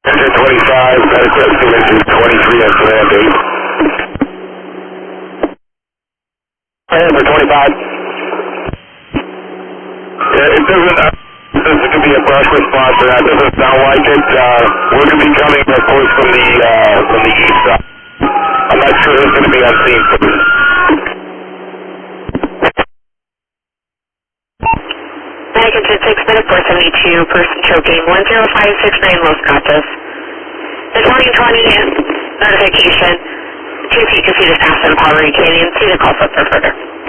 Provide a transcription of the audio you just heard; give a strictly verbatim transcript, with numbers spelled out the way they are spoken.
Engine twenty-five, manifest to engine twenty-three and land eight. Land for twenty-five. Yeah, it doesn't, uh, this is going to be a brush response, and that doesn't sound like it. Uh, we're going to be coming, of course, from the, uh, from the east side. I'm not sure who's going to be on scene first. American Jet six, minute four seventy-two, person choking, one zero five six nine Los Gatos. The twenty twenty notification, two feet to feet is past and power Canadian, see the call for further.